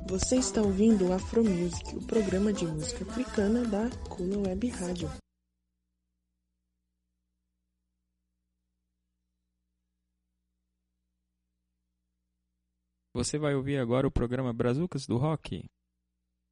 Você está ouvindo o Afro Music, o programa de música africana da Kula Web Rádio. Você vai ouvir agora o programa Brazucas do Rock.